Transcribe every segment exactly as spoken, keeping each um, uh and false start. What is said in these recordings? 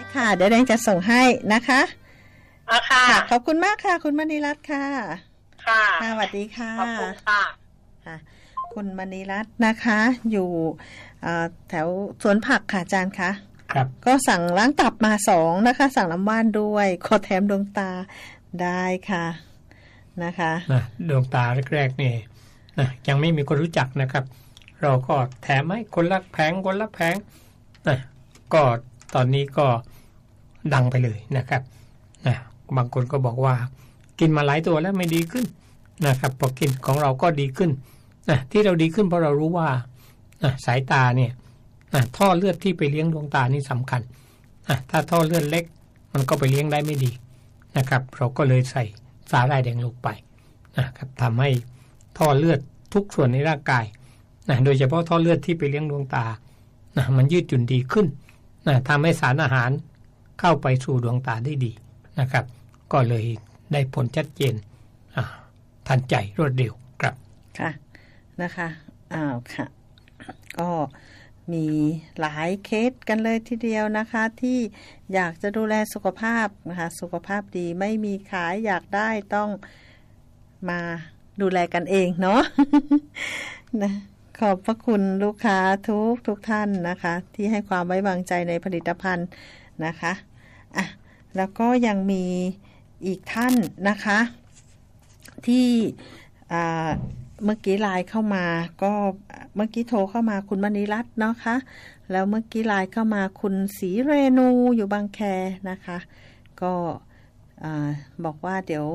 ค่ะเดี๋ยวแดงจะส่งให้นะคะอ่ะค่ะขอบคุณมากค่ะคุณมณีรัตน์ค่ะค่ะสวัสดีค่ะขอบคุณค่ะค่ะคุณมณีรัตน์นะคะอยู่แถวสวนผักค่ะอาจารย์คะครับก็สั่งล้างตับมาสองนะคะสั่งน้ำว่านด้วยขอแถมดวงตาได้ค่ะนะคะนะดวงตาแรกๆนี่นะยังไม่มีคนรู้จักนะครับเราก็แถมให้คนละแผงคนละแผงนะก็ตอนนี้ก็ดังไปเลยนะครับนะบางคนก็บอกว่ากินมาหลายตัวแล้วไม่ดีขึ้นนะครับพอกินของเราก็ดีขึ้นนะที่เราดีขึ้นเพราะเรารู้ว่านะสายตาเนี่ยนะท่อเลือดที่ไปเลี้ยงดวงตานี่สำคัญนะถ้าท่อเลือดเล็กมันก็ไปเลี้ยงได้ไม่ดีนะครับเราก็เลยใส่สาหร่ายแดงลงไปนะครับทำให้ท่อเลือดทุกส่วนในร่างกายนะโดยเฉพาะท่อเลือดที่ไปเลี้ยงดวงตานะมันยืดหยุ่นดีขึ้นนะทำให้สารอาหารเข้าไปสู่ดวงตาได้ดีนะครับก็เลยได้ผลชัดเจนทันใจรวดเร็วครับค่ะนะคะอ้าวค่ะก็มีหลายเคสกันเลยทีเดียวนะคะที่อยากจะดูแลสุขภาพนะคะสุขภาพดีไม่มีขายอยากได้ต้องมาดูแลกันเองเนาะ นะขอบพระคุณลูกค้าทุกทุกท่านนะคะที่ให้ความไว้วางใจในผลิตภัณฑ์นะคะอ่ะแล้วก็ยังมีอีกท่านนะคะที่อ่าเมื่อกี้ไลน์เข้ามาก็เมื่อกี้โทรเข้ามาคุณมณีรัตน์เนาะคะแล้วเมื่อกี้ไลน์เข้ามาคุณศรีเรนูอยู่บางแคนะคะก็บอกว่าเดี๋ยว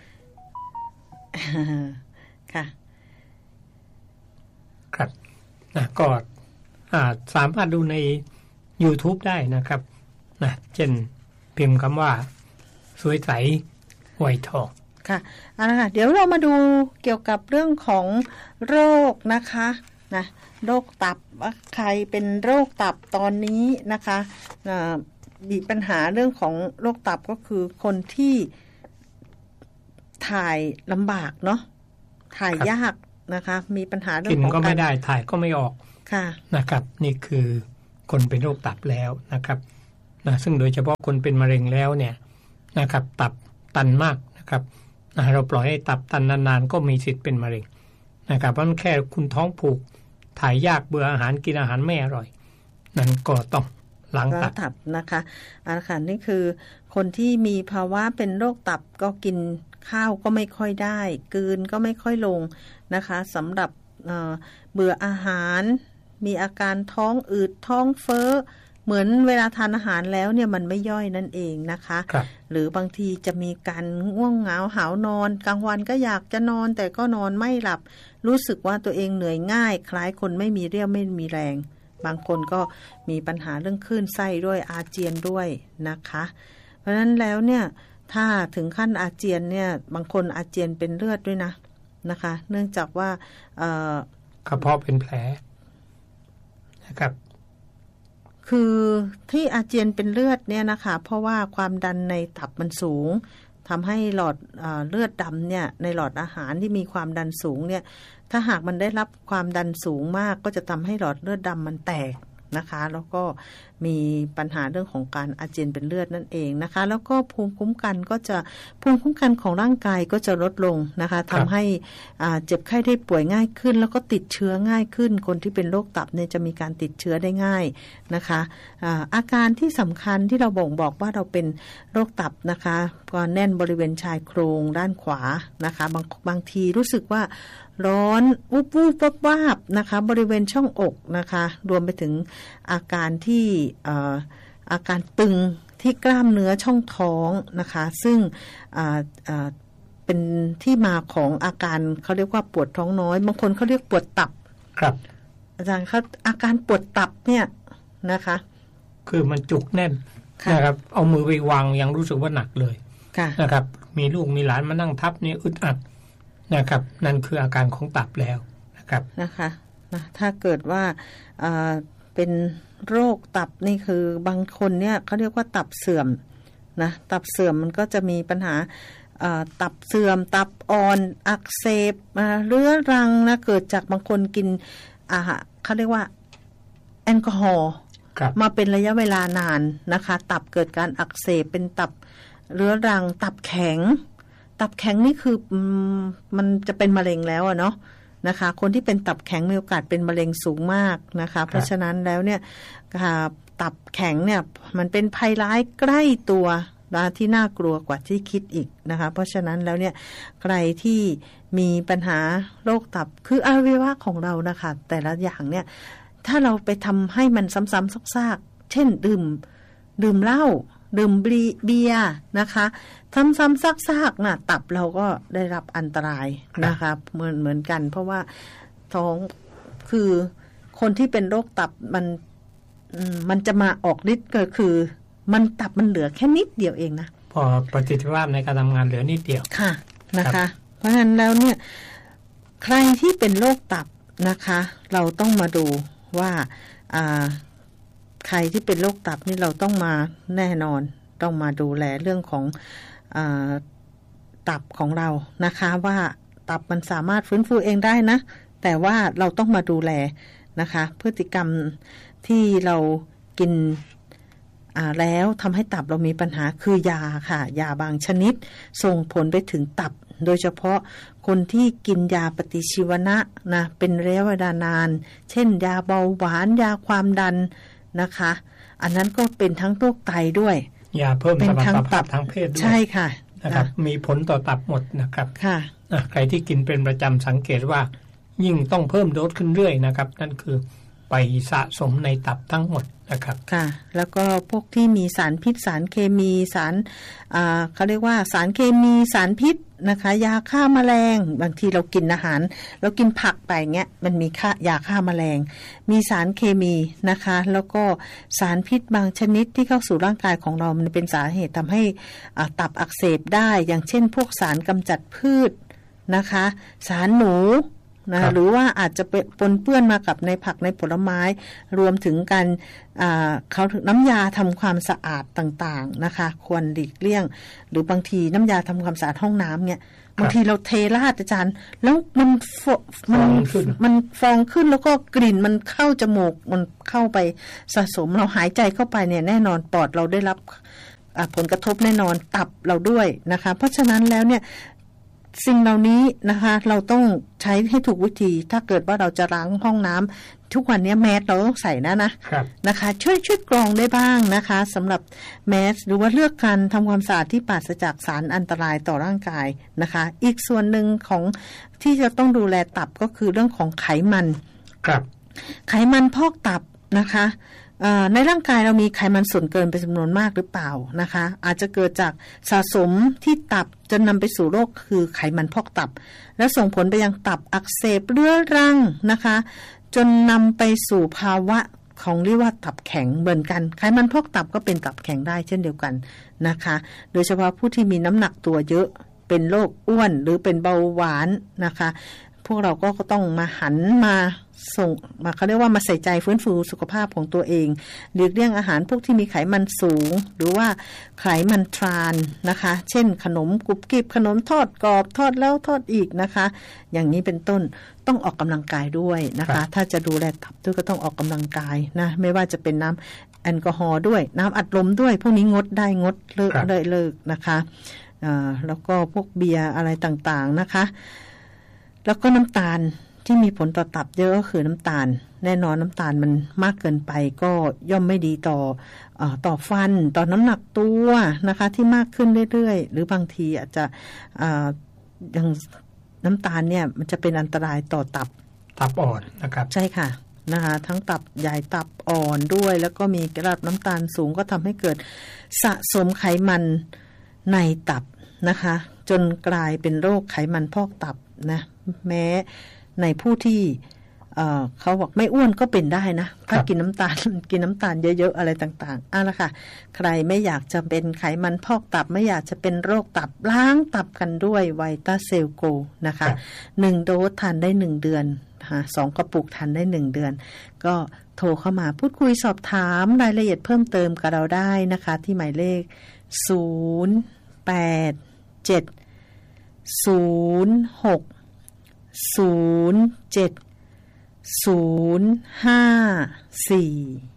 ค่ะครับนะก็สามารถดูใน YouTube ได้นะครับนะเช่นพิมพ์คำว่าสวยใสไวทองค่ะเอาละค่ะเดี๋ยวเรามาดูเกี่ยวกับเรื่องของโรคนะคะนะโรคตับว่าใครเป็นโรคตับตอนนี้นะคะมีปัญหาเรื่องของโรคตับก็คือคนที่ถ่ายลำบากเนาะถ่ายยากนะคะมีปัญหาเรื่องของกินก็ไม่ได้ถ่ายก็ไม่ออกค่ะนะครับนี่คือคนเป็นโรคตับแล้วนะครับนะซึ่งโดยเฉพาะคนเป็นมะเร็งแล้วเนี่ยนะครับตับตันมากนะครับนะเราปล่อยให้ตับตันนานๆก็มีสิทธิ์เป็นมะเร็งนะครับเพราะแค่คุณท้องผูกถ่ายยากเบื่ออาหารกินอาหารไม่อร่อยนั้นก็ต้องล้างตับตับนะคะอาหารนี่คือคนที่มีภาวะเป็นโรคตับก็กินข้าวก็ไม่ค่อยได้กลืนก็ไม่ค่อยลงนะคะสำหรับเอ่อเบื่ออาหารมีอาการท้องอืดท้องเฟ้อเหมือนเวลาทานอาหารแล้วเนี่ยมันไม่ย่อยนั่นเองนะคะหรือบางทีจะมีการง่วงเหงาหาวนอนกลางวันก็อยากจะนอนแต่ก็นอนไม่หลับรู้สึกว่าตัวเองเหนื่อยง่ายคล้ายคนไม่มีเรี่ยวไม่มีแรงบางคนก็มีปัญหาเรื่องคลื่นไส้ด้วยอาเจียนด้วยนะคะเพราะฉะนั้นแล้วเนี่ยถ้าถึงขั้นอาเจียนเนี่ยบางคนอาเจียนเป็นเลือดด้วยนะนะคะเนื่องจากว่ากระเพาะเป็นแผลนะครับคือที่อาเจียนเป็นเลือดเนี่ยนะคะเพราะว่าความดันในตับมันสูงทำให้หลอดเอ่อเลือดดำเนี่ยในหลอดอาหารที่มีความดันสูงเนี่ยถ้าหากมันได้รับความดันสูงมากก็จะทำให้หลอดเลือดดำมันแตกนะคะแล้วก็มีปัญหาเรื่องของการอาเจียนเป็นเลือดนั่นเองนะคะแล้วก็ภูมิคุ้มกันก็จะภูมิคุ้มกันของร่างกายก็จะลดลงนะคะทำให้เจ็บไข้ได้ป่วยง่ายขึ้นแล้วก็ติดเชื้อง่ายขึ้นคนที่เป็นโรคตับเนี่ยจะมีการติดเชื้อได้ง่ายนะคะอาอาการที่สำคัญที่เราบ่งบอกว่าเราเป็นโรคตับนะคะก็แน่นบริเวณชายโครงด้านขวานะคะบางบางทีรู้สึกว่าร้อนวุบวุบวับวาบนะคะบริเวณช่องอกนะคะรวมไปถึงอาการที่เอ่ออาการตึงที่กล้ามเนื้อช่องท้องนะคะซึ่งอ่าอ่าเป็นที่มาของอาการเขาเรียกว่าปวดท้องน้อยบางคนเขาเรียกปวดตับครับอาจารย์เขาอาการปวดตับเนี่ยนะคะคือมันจุกแน่นนะครับเอามือไปวางยังรู้สึกว่าหนักเลยนะครับมีลูกมีหลานมานั่งทับเนี่ยอึดอัดนะครับนั่นคืออาการของตับแล้วนะครับนะคะนะถ้าเกิดว่าเป็นโรคตับนี่คือบางคนเนี่ยเขาเรียกว่าตับเสื่อมนะตับเสื่อมมันก็จะมีปัญหาตับเสื่อมตับอ่อนอักเสบเรื้อรังนะเกิดจากบางคนกินอาหารเขาเรียกว่าแอลกอฮอล์มาเป็นระยะเวลานานนะคะตับเกิดการอักเสบเป็นตับเรื้อรังตับแข็งตับแข็งนี่คือมันจะเป็นมะเร็งแล้วอะเนาะนะคะคนที่เป็นตับแข็งมีโอกาสเป็นมะเร็งสูงมากนะคะเพราะฉะนั้นแล้วเนี่ยตับแข็งเนี่ยมันเป็นภัยร้ายใกล้ตัวนะที่น่ากลัวกว่าที่คิดอีกนะคะเพราะฉะนั้นแล้วเนี่ยใครที่มีปัญหาโรคตับคืออวัยวะของเรานะคะแต่ละอย่างเนี่ยถ้าเราไปทำให้มันซ้ำๆซากๆเช่นดื่มดื่มเหล้าดื่มเบียร์นะคะซ้ำๆซากๆน่ะตับเราก็ได้รับอันตรายนะคะเหมือนเหมือนกันเพราะว่าท้องคือคนที่เป็นโรคตับมันมันจะมาออกฤทธิ์ก็คือมันตับมันเหลือแค่นิดเดียวเองนะพอประสิทธิภาพในการทำงานเหลือนิดเดียวค่ะนะคะเพราะฉะนั้นแล้วเนี่ยใครที่เป็นโรคตับนะคะเราต้องมาดูว่าอ่าใครที่เป็นโรคตับนี่เราต้องมาแน่นอนต้องมาดูแลเรื่องของอ่าตับของเรานะคะว่าตับมันสามารถฟื้นฟูเองได้นะแต่ว่าเราต้องมาดูแลนะคะพฤติกรรมที่เรากินอ่าแล้วทำให้ตับเรามีปัญหาคือยาค่ะยาบางชนิดส่งผลไปถึงตับโดยเฉพาะคนที่กินยาปฏิชีวนะนะเป็นระยะเวลานานเช่นยาเบาหวานยาความดันนะคะอันนั้นก็เป็นทั้งโรคไตด้วยยาเพิ่มสมรรถภาพทางเพศด้วยใช่ค่ะนะครับมีผลต่อตับหมดนะครับค่ะใครที่กินเป็นประจำสังเกตว่ายิ่งต้องเพิ่มโดสขึ้นเรื่อยนะครับนั่นคือไปสะสมในตับทั้งหมดนะครับค่ะแล้วก็พวกที่มีสารพิษสารเคมีสารอ่าเขาเรียกว่าสารเคมีสารพิษนะคะยาฆ่าแมลงบางทีเรากินอาหารเรากินผักไปเงี้ยมันมีค่ายาฆ่าแมลงมีสารเคมีนะคะแล้วก็สารพิษบางชนิดที่เข้าสู่ร่างกายของเรามันเป็นสาเหตุทำให้อ่าตับอักเสบได้อย่างเช่นพวกสารกำจัดพืชนะคะสารหนูนะหรือว่าอาจจะปนเปื้อนมากับในผักในผลไม้รวมถึงการเขาถึงน้ำยาทำความสะอาดต่างๆนะคะควรหลีกเลี่ยงหรือบางทีน้ำยาทำความสะอาดห้องน้ำเนี่ยบางทีเราเทราดอาจารย์แล้วมันมันมันฟองขึ้นแล้วก็กลิ่นมันเข้าจมูกมันเข้าไปสะสมเราหายใจเข้าไปเนี่ยแน่นอนปอดเราได้รับผลกระทบแน่นอนตับเราด้วยนะคะเพราะฉะนั้นแล้วเนี่ยสิ่งเหล่านี้นะคะเราต้องใช้ให้ถูกวิธีถ้าเกิดว่าเราจะล้างห้องน้ำทุกวันนี้แมสเราต้องใส่นะนะนะคะช่วยช่วยกรองได้บ้างนะคะสำหรับแมสหรือว่าเลือกการทำความสะอาดที่ปราศจากสารอันตรายต่อร่างกายนะคะอีกส่วนหนึ่งของที่จะต้องดูแลตับก็คือเรื่องของไขมันครับไขมันพอกตับนะคะในร่างกายเรามีไขมันส่วนเกินเป็นจำนวนมากหรือเปล่านะคะอาจจะเกิดจากสะสมที่ตับจนนำไปสู่โรคคือไขมันพอกตับและส่งผลไปยังตับอักเสบเรื้อรังนะคะจนนำไปสู่ภาวะของเรียกว่าตับแข็งเหมือนกันไขมันพอกตับก็เป็นตับแข็งได้เช่นเดียวกันนะคะโดยเฉพาะผู้ที่มีน้ำหนักตัวเยอะเป็นโรคอ้วนหรือเป็นเบาหวานนะคะพวกเราก็ต้องมาหันมาส่งมาเขาเรียกว่ามาใส่ใจฟื้นฟูสุขภาพของตัวเองหลีกเลี่ยงอาหารพวกที่มีไขมันสูงหรือว่าไขมันทรานนะคะเช่นขนมกรุบกริบขนมทอดกรอบทอดแล้วทอดอีกนะคะอย่างนี้เป็นต้นต้องออกกำลังกายด้วยนะคะถ้าจะดูแลตับด้วยก็ต้องออกกำลังกายนะไม่ว่าจะเป็นน้ำแอลกอฮอล์ด้วยน้ำอัดลมด้วยพวกนี้งดได้งดเลิกได้เลิกนะคะอ่าแล้วก็พวกเบียร์อะไรต่างๆนะคะแล้วก็น้ำตาลที่มีผลต่อตับเยอะก็คือน้ำตาลแน่นอนน้ำตาลมันมากเกินไปก็ย่อมไม่ดีต่อเอ่อต่อฟันต่อน้ำหนักตัวนะคะที่มากขึ้นเรื่อยๆหรือบางทีอาจจะอ่าอย่างน้ำตาลเนี่ยมันจะเป็นอันตรายต่อตับตับอ่อนนะครับใช่ค่ะนะคะทั้งตับใหญ่ตับอ่อนด้วยแล้วก็มีระดับน้ำตาลสูงก็ทำให้เกิดสะสมไขมันในตับนะคะจนกลายเป็นโรคไขมันพอกตับนะแม้ในผู้ที่เอ่อเขาบอกไม่อ้วนก็เป็นได้นะถ้ากินน้ำตาลกินน้ำตาลเยอะๆอะไรต่างๆอ่ะละค่ะใครไม่อยากจะเป็นไขมันพอกตับไม่อยากจะเป็นโรคตับล้างตับกันด้วยไวต้าเซลโกนะคะหนึ่งโดสทานได้หนึ่งเดือนค่ะสองกระปุกทานได้หนึ่งเดือนก็โทรเข้ามาพูดคุยสอบถามรายละเอียดเพิ่มเติมกับเราได้นะคะที่หมายเลขศูนย์ แปด เจ็ด ศูนย์ หก ศูนย์ เจ็ด ศูนย์ ห้า สี่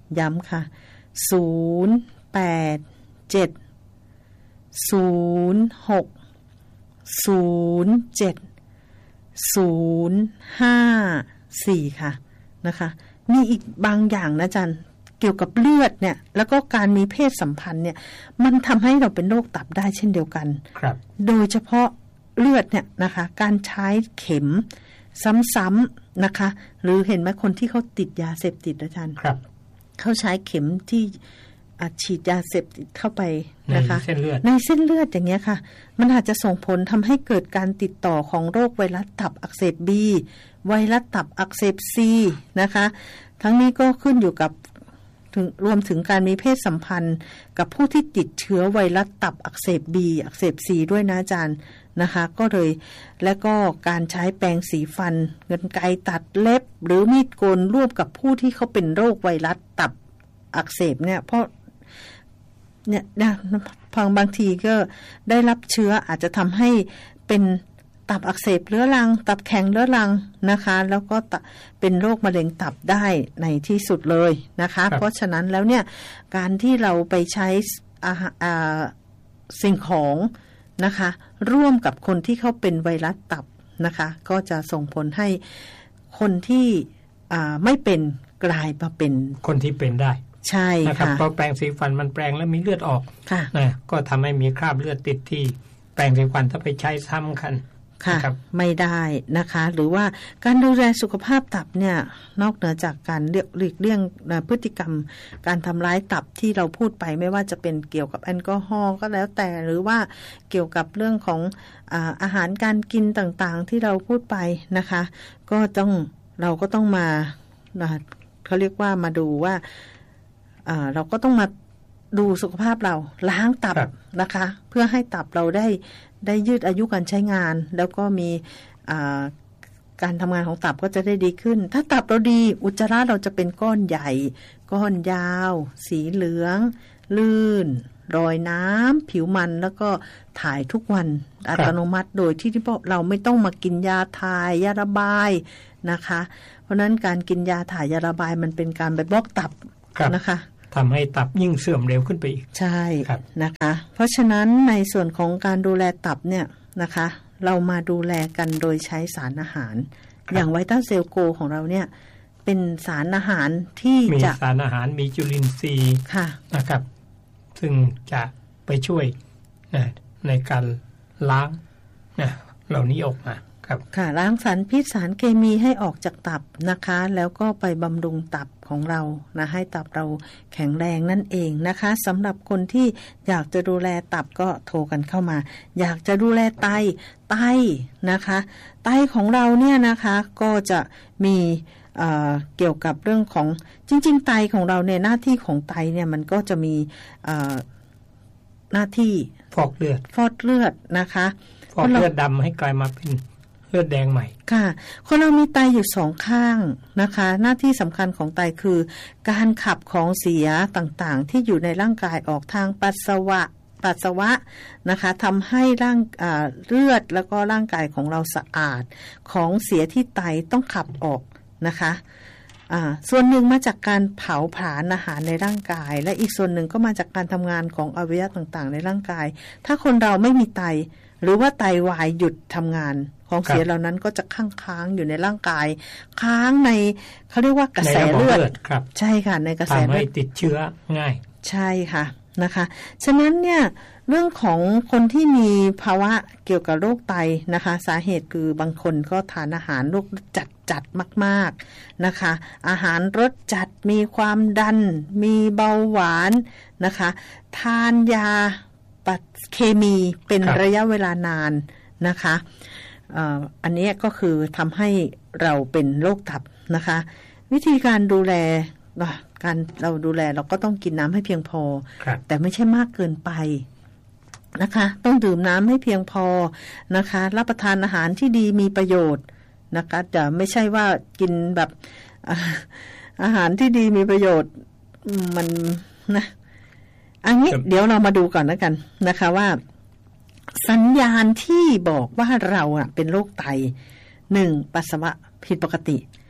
ย้ำค่ะศูนย์ แปด เจ็ด ศูนย์ หก ศูนย์ เจ็ด ศูนย์ ห้า สี่ ค่ะนะคะมีอีกบางอย่างนะอาจารย์เกี่ยวกับเลือดเนี่ยแล้วก็การมีเพศสัมพันธ์เนี่ยมันทำให้เราเป็นโรคตับได้เช่นเดียวกันครับโดยเฉพาะเลือดเนี่ยนะคะการใช้เข็มซ้ำๆนะคะหรือเห็นไหมคนที่เขาติดยาเสพติดอาจารย์ครับเขาใช้เข็มที่ฉีดยาเสพติดเข้าไปนะคะในเส้นเลือดในเส้นเลือดอย่างเงี้ยค่ะมันอาจจะส่งผลทำให้เกิดการติดต่อของโรคไวรัสตับอักเสบ B ไวรัสตับอักเสบ C นะคะทั้งนี้ก็ขึ้นอยู่กับถึงรวมถึงการมีเพศสัมพันธ์กับผู้ที่ติดเชื้อไวรัสตับอักเสบ B อักเสบ C ด้วยนะอาจารย์นะคะก็เลยและก็การใช้แปรงสีฟันกรรไกรตัดเล็บหรือมีดโกนร่วมกับผู้ที่เขาเป็นโรคไวรัสตับอักเสบเนี่ยเพราะเนี่ยนะพังบางทีก็ได้รับเชื้ออาจจะทำให้เป็นตับอักเสบเรื้อรังตับแข็งเรื้อรังนะคะแล้วก็เป็นโรคมะเร็งตับได้ในที่สุดเลยนะคะเพราะฉะนั้นแล้วเนี่ยการที่เราไปใช้อาหารสิ่งของนะคะร่วมกับคนที่เขาเป็นไวรัสตับนะคะก็จะส่งผลให้คนที่ไม่เป็นกลายมาเป็นคนที่เป็นได้ใช่ค่ะนะครับเพราะแปรงสีฟันมันแปรงแล้วมีเลือดออกนะก็ทำให้มีคราบเลือดติดที่แปรงสีฟันถ้าไปใช้ซ้ำกันค่ะไม่ได้นะคะหรือว่าการดูแลสุขภาพตับเนี่ยนอกเหนือจากการหลีกเลี่ยงพฤติกรรมการทำร้ายตับที่เราพูดไปไม่ว่าจะเป็นเกี่ยวกับแอลกอฮอล์ก็แล้วแต่หรือว่าเกี่ยวกับเรื่องของอ่าอาหารการกินต่างๆที่เราพูดไปนะคะก็ต้องเราก็ต้องมาเขาเรียกว่ามาดูว่าอ่าเราก็ต้องมาดูสุขภาพเราล้างตับนะคะเพื่อให้ตับเราได้ได้ยืดอายุการใช้งานแล้วก็มีการทำงานของตับก็จะได้ดีขึ้นถ้าตับเราดีอุจจาระเราจะเป็นก้อนใหญ่ก้อนยาวสีเหลืองลื่นรอยน้ำผิวมันแล้วก็ถ่ายทุกวันอัตโนมัติโดยที่ที่เราไม่ต้องมากินยาถ่ายยาระบายนะคะเพราะนั้นการกินยาถ่ายยาระบายมันเป็นการไปบล็อกตับนะคะทำให้ตับยิ่งเสื่อมเร็วขึ้นไปอีกใช่นะคะเพราะฉะนั้นในส่วนของการดูแลตับเนี่ยนะคะเรามาดูแลกันโดยใช้สารอาหารอย่างไวต้าเซลโกของเราเนี่ยเป็นสารอาหารที่มีสารอาหารมีจุลินทรีย์นะครับซึ่งจะไปช่วยนะในการล้างนะเหล่านี้ออกมาค่ะล้างสารพิษสารเคมีให้ออกจากตับนะคะแล้วก็ไปบำรุงตับของเรานะให้ตับเราแข็งแรงนั่นเองนะคะสำหรับคนที่อยากจะดูแลตับก็โทรกันเข้ามาอยากจะดูแลไตไตนะคะไตของเราเนี่ยนะคะก็จะมีเอ่อเกี่ยวกับเรื่องของจริงๆไตของเราเนี่ยหน้าที่ของไตเนี่ยมันก็จะมีเอ่อหน้าที่ฟอกเลือดฟอกเลือดนะคะฟอกเลือดดำให้กลายมาเป็นเลือดแดงใหม่ค่ะคนเรามีไตอยู่สองข้างนะคะหน้าที่สำคัญของไตคือการขับของเสียต่างๆที่อยู่ในร่างกายออกทางปัสสาวะปัสสาวะนะคะทำให้ร่างเลือดแล้วก็ร่างกายของเราสะอาดของเสียที่ไตต้องขับออกนะคะอ่าส่วนหนึ่งมาจากการเผาผลาญอาหารในร่างกายและอีกส่วนหนึ่งก็มาจากการทำงานของอวัยวะต่างๆในร่างกายถ้าคนเราไม่มีไตหรือว่าไตวายหยุดทำงานของเสียเหล่านั้นก็จะค้างค้างอยู่ในร่างกายค้างในเขาเรียกว่ากระแสเลือดใช่ค่ะในกระแสเลือดทำให้ติดเชื้อง่ายใช่ค่ะนะคะฉะนั้นเนี่ยเรื่องของคนที่มีภาวะเกี่ยวกับโรคไตนะคะสาเหตุคือบางคนก็ทานอาหารรสจัดจัดมากๆนะคะอาหารรสจัดมีความดันมีเบาหวานนะคะทานยาปัดเคมีเป็นระยะเวลานานนะคะอันนี้ก็คือทำให้เราเป็นโรคตับนะคะวิธีการดูแลการเราดูแลเราก็ต้องกินน้ำให้เพียงพอแต่ไม่ใช่มากเกินไปนะคะต้องดื่มน้ำให้เพียงพอนะคะรับประทานอาหารที่ดีมีประโยชน์นะคะจะไม่ใช่ว่ากินแบบอาหารที่ดีมีประโยชน์มันนะอันนี้เดี๋ยวเรามาดูก่อนแล้วกันนะคะว่าสัญญาณที่บอกว่าเราอ่ะเป็นโรคไตหนึ่งปัสสาวะผิดปกติ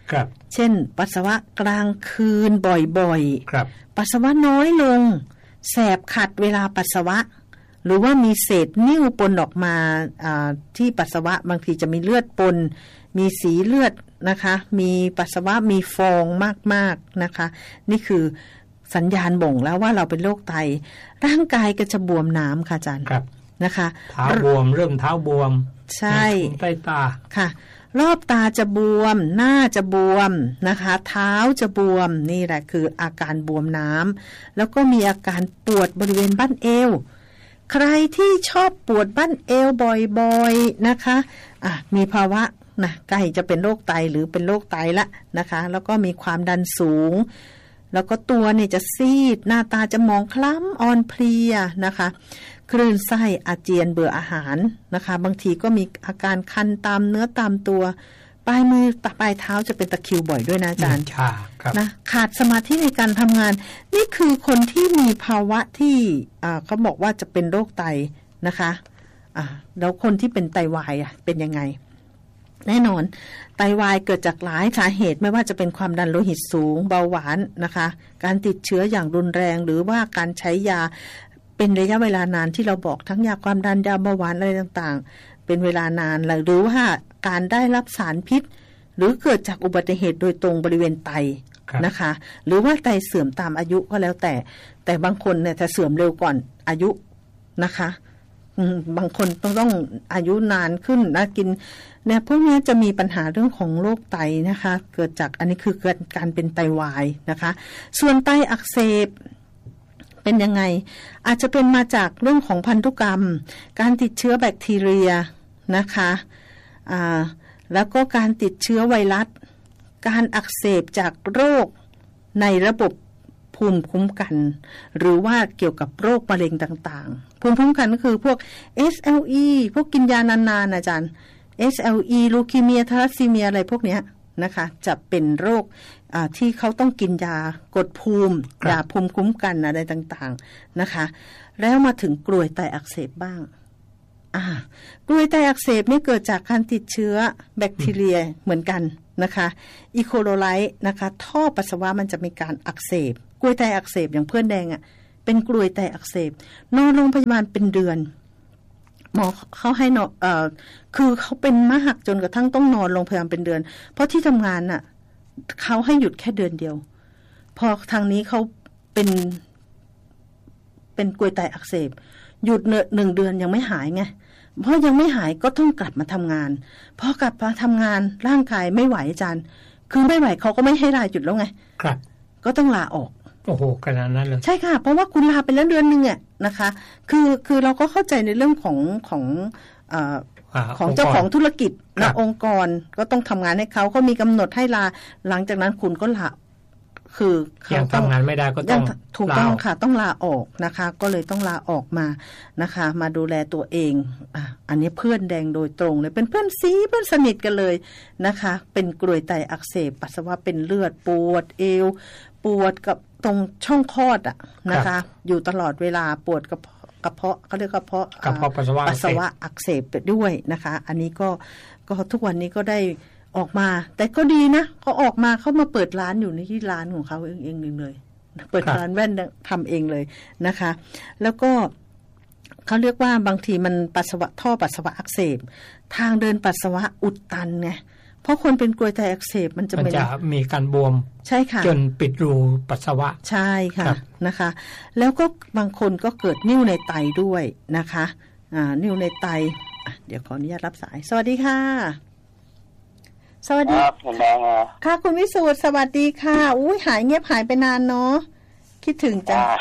ครับเช่นปัสสาวะกลางคืนบ่อยๆครับปัสสาวะน้อยลงแสบขัดเวลาปัสสาวะหรือว่ามีเศษนิ่วปนออกมาที่ปัสสาวะบางทีจะมีเลือดปนมีสีเลือดนะคะมีปัสสาวะมีฟองมากๆนะคะนี่คือสัญญาณบ่งแล้วว่าเราเป็นโรคไตร่างกายก็จะบวมน้ำค่ะอาจารย์ครับนะคะเท้าบวมเริ่มเท้าบวมใช่ใต้ตาค่ะรอบตาจะบวมหน้าจะบวมนะคะเท้าจะบวมนี่แหละคืออาการบวมน้ำแล้วก็มีอาการปวดบริเวณบั้นเอวใครที่ชอบปวดบั้นเอวบ่อยๆนะคะอ่ะมีภาวะนะใกล้จะเป็นโรคไตหรือเป็นโรคไตละนะคะแล้วก็มีความดันสูงแล้วก็ตัวเนี่ยจะซีดหน้าตาจะมองคล้ำอ่อนเพลียนะคะคลื่นไส้อาเจียนเบื่ออาหารนะคะบางทีก็มีอาการคันตามเนื้อตามตัวปลายมือปลายเท้าจะเป็นตะคริวบ่อยด้วยนะอาจารย์นะขาดสมาธิในการทำงานนี่คือคนที่มีภาวะที่เขาบอกว่าจะเป็นโรคไตนะคะอ่าแล้วคนที่เป็นไตวายอ่ะเป็นยังไงแน่นอนไตวายเกิดจากหลายสาเหตุไม่ว่าจะเป็นความดันโลหิตสูงเบาหวานนะคะการติดเชื้ออย่างรุนแรงหรือว่าการใช้ยาเป็นระยะเวลานานที่เราบอกทั้งยาความดันยาเบาหวานอะไรต่างๆเป็นเวลานานหรือว่าการได้รับสารพิษหรือเกิดจากอุบัติเหตุโดยตรงบริเวณไตนะคะหรือว่าไตเสื่อมตามอายุก็แล้วแต่แต่บางคนเนี่ยจะเสื่อมเร็วก่อนอายุนะคะบางคนต้องต้องอายุนานขึ้นนะกินเนี่ยพวกนี้จะมีปัญหาเรื่องของโรคไตนะคะเกิดจากอันนี้คือเกิดการเป็นไตวายนะคะส่วนไตอักเสบเป็นยังไงอาจจะเป็นมาจากเรื่องของพันธุกรรมการติดเชื้อแบคทีเรียนะคะอ่าแล้วก็การติดเชื้อไวรัสการอักเสบจากโรคในระบบภูมิคุ้มกันหรือว่าเกี่ยวกับโรคมะเร็งต่างๆภูมิคุ้มกันก็คือพวก เอส แอล อี พวกกินยานานๆอาจารย์ เอส แอล อี ลูคีเมียทาลัสซีเมียอะไรพวกเนี้ยนะคะจะเป็นโรคที่เขาต้องกินยากดภูมิยาภูมิคุ้มกันอะไรต่างๆนะคะแล้วมาถึงกรวยไตอักเสบบ้างอ่ากรวยไตอักเสบนี่เกิดจากการติดเชื้อแบคทีเรียเหมือนกันนะคะอีโคโลไลต์นะคะท่อปัสสาวะมันจะมีการอักเสบกรวยไตอักเสบอย่างเพื่อนแดงอ่ะเป็นกรวยไตอักเสบนอนโรงพยาบาลเป็นเดือนหมอเขาให้นอนเอ่อคือเขาเป็นมากจนกระทั่งต้องนอนโรงพยาบาลเป็นเดือนเพราะที่ทำงานน่ะเขาให้หยุดแค่เดือนเดียวพอทางนี้เขาเป็นเป็นกรวยไตอักเสบหยุดหนึ่งเดือนยังไม่หายไงเพราะยังไม่หายก็ต้องกลับมาทำงานพอกลับมาทำงานร่างกายไม่ไหวอาจารย์คือไม่ไหวเขาก็ไม่ให้ลาหยุดแล้วไงครับก็ต้องลาออกโอ้โหขนาดนั้นเลยใช่ค่ะเพราะว่าคุณลาไปแล้วเดือนนึงอ่ะนะคะคือคือเราก็เข้าใจในเรื่องของของเอ่อของเจ้าของธุรกิจนะองค์กรก็ต้องทำงานให้เขาเขามีกำหนดให้ลาหลังจากนั้นคุณก็ลาคือยังทำงานไม่ได้ก็ต้องถูกต้องค่ะต้องลาออกนะคะก็เลยต้องลาออกมานะคะมาดูแลตัวเองอ่ะอันนี้เพื่อนแดงโดยตรงเลยเป็นเพื่อนซีเพื่อนสนิทกันเลยนะคะเป็นกรวยไตอักเสบปัสสาวะเป็นเลือดปวดเอวปวดกับตรงช่องคลอดอ่ะนะคะอยู่ตลอดเวลาปวดกับกระเพาะเขาเรียกกระเพาะกระเพาะปัสสาวะปัสสาวะอักเสบไปด้วยนะคะอันนี้ก็ก็ทุกวันนี้ก็ได้ออกมาแต่ก็ดีนะเขาออกมาเขามาเปิดร้านอยู่ในที่ร้านของเขาเองเองเลยเปิดร้านแว่นทำเองเลยนะคะแล้วก็เขาเรียกว่าบางทีมันปัสสาวะท่อปัสสาวะอักเสบทางเดินปัสสาวะอุดตันไงเพราะคนเป็นกรวยไตอักเสบมันจะมันจะมีการบวมใช่ค่ะจนปิดรูปัสสาวะใช่ค่ะนะคะแล้วก็บางคนก็เกิดนิ่วในไตด้วยนะคะอ่านิ่วในไตเดี๋ยวขออนุญาตรับสายสวัสดีค่ะสวัสดีครับคุณแดงค่ะคุณวิสูตรสวัสดีค่ะอุ้ยหายเงียบหายไปนานเนาะคิดถึงจัง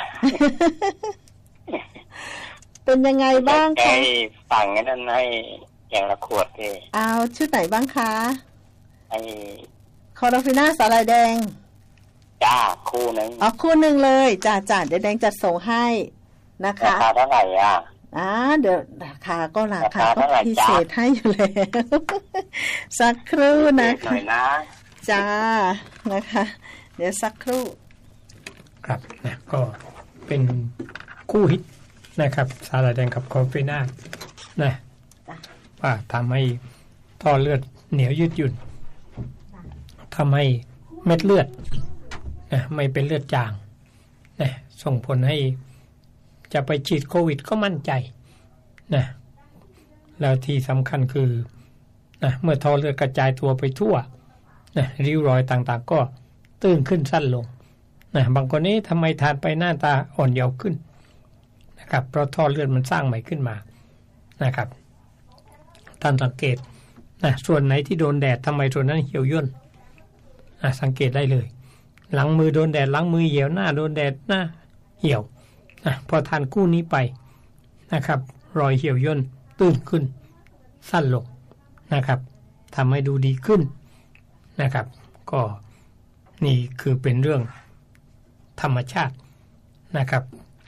เป็นยังไงบ้างคะสั่งนั่นให้อย่างละขวดเลยเอาชุดไหนบ้างคะไอคอร์ฟิน่าสาหร่ายแดงจ้าคู่นึงอ๋อคู่นึงเลยจ้าจ้าเดี๋ยวแดงจะส่งให้นะคะราคาเท่าไหร่อ่ะอ่าเดี๋ยวราคาก็ราคาก็พิเศษให้อยู่แล้วสักครู่นะคะจ้านะคะเดี๋ยวสักครู่ครับนะก็เป็นคู่ฮิตนะครับสาหร่ายแดงกับคอร์ฟิน่านะว่าทำให้ท่อเลือดเหนียวยืดหยุ่นทำให้เม็ดเลือดนะไม่เป็นเลือดจางนะส่งผลให้จะไปฉีดโควิดก็มั่นใจนะแล้วที่สำคัญคือนะเมื่อท่อเลือดกระจายตัวไปทั่วนะริ้วรอยต่างๆก็ตื้นขึ้นสั้นลงนะบางคนนี้ทำไมทานไปหน้าตาอ่อนเยาว์ขึ้นนะครับเพราะท่อเลือดมันสร้างใหม่ขึ้นมานะครับท่านสังเกตนะส่วนไหนที่โดนแดดทำไมส่วนนั้นเหี่ยวย่นนะสังเกตได้เลยหลังมือโดนแดดหลังมือเหี่ยวหน้าโดนแดดหน้าเหี่ยวนะพอทานคู่นี้ไปนะครับรอยเหี่ยวย่นตื้นขึ้นสั้นลงนะครับทำให้ดูดีขึ้นนะครับก็นี่คือเป็นเรื่องธรรมชาตินะครับ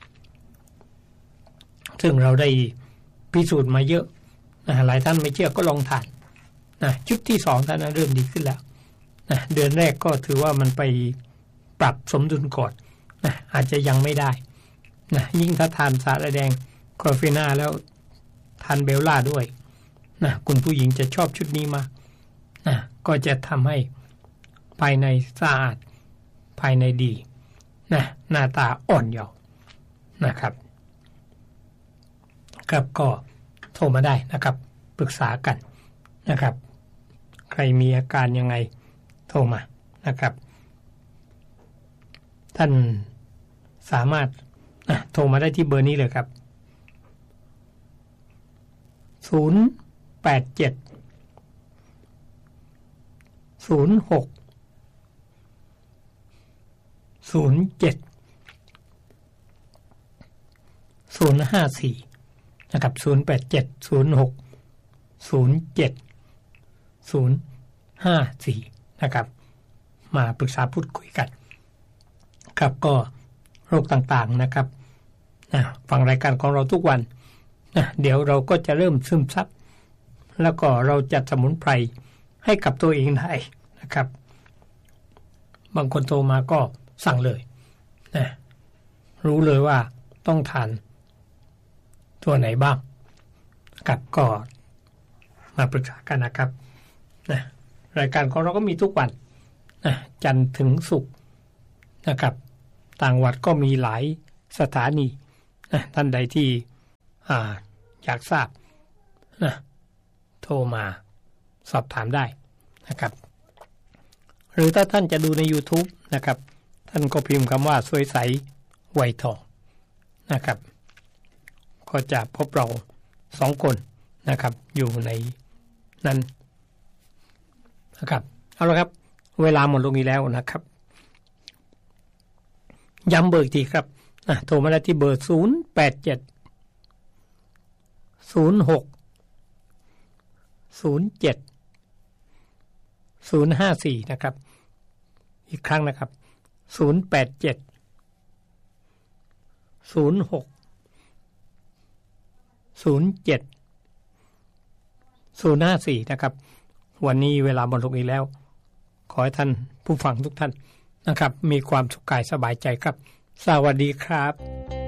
ซึ่งเราได้พิสูจน์มาเยอะนะหลายท่านไม่เชื่อก็ลองทานนะชุดที่สองท่านเริ่มดีขึ้นแล้วนะเดือนแรกก็ถือว่ามันไปปรับสมดุลก่อนนะอาจจะยังไม่ได้นะยิ่งถ้าทานสารแดงคอร์ฟิน่าแล้วทานเบลล่าด้วยนะคุณผู้หญิงจะชอบชุดนี้มากนะก็จะทำให้ภายในสะอาดภายในดีนะหน้าตาอ่อนเยาว์นะครับครับก็โทรมาได้นะครับปรึกษากันนะครับใครมีอาการยังไงโทรมานะครับท่านสามารถนะโทรมาได้ที่เบอร์นี้เลยครับศูนย์ แปด เจ็ด ศูนย์ หก ศูนย์ เจ็ด ศูนย์ ห้า สี่นะครับศูนย์ แปด เจ็ด ศูนย์ หก ศูนย์ เจ็ด ศูนย์ ห้า สี่นะครับมาปรึกษาพูดคุยกันครับก็โรคต่างๆนะครับนะฟังรายการของเราทุกวันนะเดี๋ยวเราก็จะเริ่มซึมซับแล้วก็เราจัดสมุนไพรให้กับตัวเองได้นะครับบางคนโทรมาก็สั่งเลยนะรู้เลยว่าต้องทานตัวไหนบ้างกับก็มาปรึกษากันนะครับนะรายการของเราก็มีทุกวันนะจันทร์ถึงศุกร์นะครับต่างวัดก็มีหลายสถานีนะท่านใดที่อ่าอยากทราบนะโทรมาสอบถามได้นะครับหรือถ้าท่านจะดูใน YouTube นะครับท่านก็พิมพ์คำว่าสวยใสไวทองนะครับก็จะพบเราสองคนนะครับอยู่ในนั้นนะครับเอาละครับเวลาหมดลงอีกแล้วนะครับย้ำเบอร์อีกทีครับนะโทรมาได้ที่เบอร์ศูนย์ แปด เจ็ด ศูนย์ หก ศูนย์ เจ็ด ศูนย์ ห้า สี่นะครับอีกครั้งนะครับศูนย์ แปด เจ็ด ศูนย์ หก ศูนย์ เจ็ด ศูนย์ ห้า สี่นะครับวันนี้เวลาหมดลงอีกแล้วขอให้ท่านผู้ฟังทุกท่านนะครับมีความสุขกายสบายใจครับสวัสดีครับ